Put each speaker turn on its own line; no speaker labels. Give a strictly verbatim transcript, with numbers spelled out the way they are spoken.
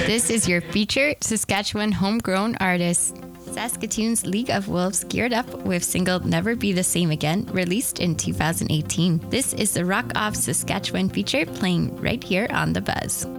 This is your featured Saskatchewan homegrown artist. Saskatoon's League of Wolves geared up with single Never Be the Same Again, released in two thousand eighteen. This is the Rock Off Saskatchewan feature playing right here on The Buzz.